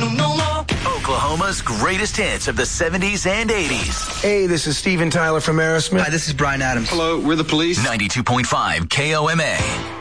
no more. Oklahoma's greatest hits of the 70s and 80s. Hey, this is Steven Tyler from Aerosmith. Hi, this is Bryan Adams. Hello, we're the Police. 92.5 KOMA.